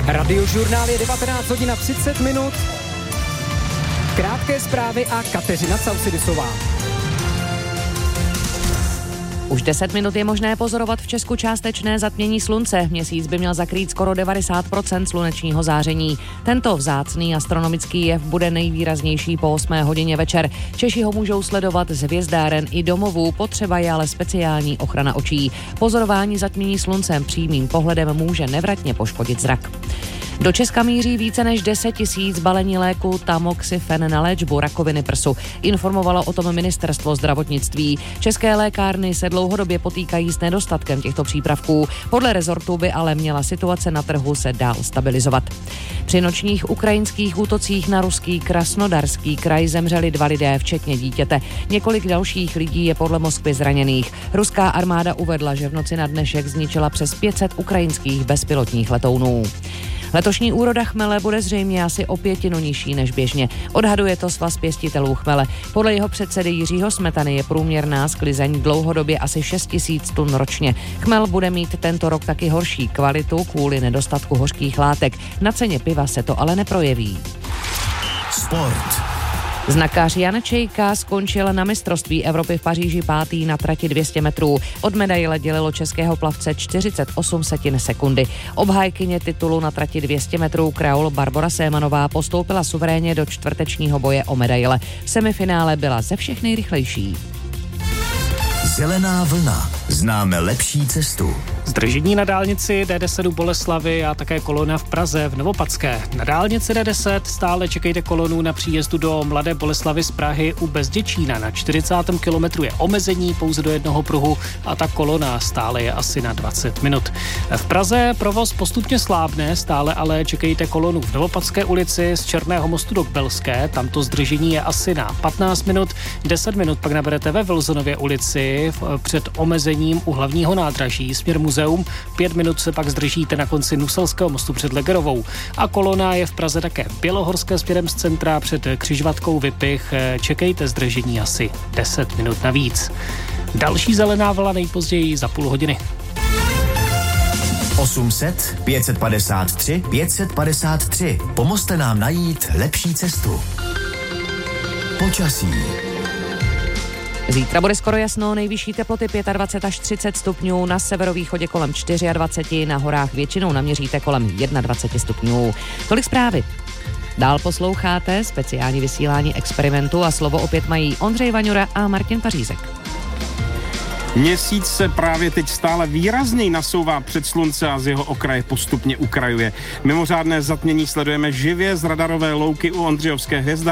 Radiožurnál je 19 hodin a 30 minut. Krátké zprávy a Kateřina Sausidisová. Už 10 minut je možné pozorovat v Česku částečné zatmění slunce. Měsíc by měl zakrýt skoro 90% slunečního záření. Tento vzácný astronomický jev bude nejvýraznější po 8 hodině večer. Češi ho můžou sledovat z hvězdáren i domovů, potřeba je ale speciální ochrana očí. Pozorování zatmění sluncem přímým pohledem může nevratně poškodit zrak. Do Česka míří více než 10 000 balení léku tamoxifen na léčbu rakoviny prsu. Informovalo o tom ministerstvo zdravotnictví. České lékárny se dlouhodobě potýkají s nedostatkem těchto přípravků. Podle rezortu by ale měla situace na trhu se dál stabilizovat. Při nočních ukrajinských útocích na ruský Krasnodarský kraj zemřeli 2 lidé, včetně dítěte. Několik dalších lidí je podle Moskvy zraněných. Ruská armáda uvedla, že v noci na dnešek zničila přes 500 ukrajinských bezpilotních letounů. Letošní úroda chmele bude zřejmě asi o 1/5 nižší než běžně. Odhaduje to Svaz pěstitelů chmele. Podle jeho předsedy Jiřího Smetany je průměrná sklizeň dlouhodobě asi 6 000 tun ročně. Chmel bude mít tento rok taky horší kvalitu kvůli nedostatku hořkých látek. Na ceně piva se to ale neprojeví. Sport. Znakář Jan Čejka skončil na mistrovství Evropy v Paříži 5. na trati 200 metrů. Od medaile dělilo českého plavce 48 sekundy. Obhájkyně titulu na trati 200 metrů kraul Barbora Sémanová postoupila suverénně do čtvrtečního boje o medaile. V semifinále byla ze všech nejrychlejší. Zelená vlna. Známe lepší cestu. Zdržení na dálnici D10 Boleslavy a také kolona v Praze v Novopadské. Na dálnici D10 stále čekejte kolonu na příjezdu do Mladé Boleslavy z Prahy u Bezděčína. Na 40. kilometru je omezení pouze do jednoho pruhu a ta kolona stále je asi na 20 minut. V Praze provoz postupně slábne, stále ale čekejte kolonu v Novopadské ulici z Černého mostu do Belské. Tam to zdržení je asi na 15 minut. 10 minut pak naberete ve Wilsonově ulici před omezením u hlavního nádraží směr muzeum. 5 minut se pak zdržíte na konci Nuselského mostu před Legerovou. A kolona je v Praze také Bělohorské směrem z centra před křižovatkou Vypich. Čekejte zdržení asi 10 minut navíc. Další zelená vlna nejpozději za půl hodiny. 800 553 553. Pomozte nám najít lepší cestu. Počasí. Zítra bude skoro jasno, nejvyšší teploty 25 až 30 stupňů, na severovýchodě kolem 24, na horách většinou naměříte kolem 21 stupňů. Tolik zprávy. Dál posloucháte speciální vysílání Experimentu a slovo opět mají Ondřej Vaňura a Martin Pařízek. Měsíc se právě teď stále výrazněji nasouvá před slunce a z jeho okraje postupně ukrajuje. Mimořádné zatmění sledujeme živě z radarové louky u Ondřejovské hvězdy.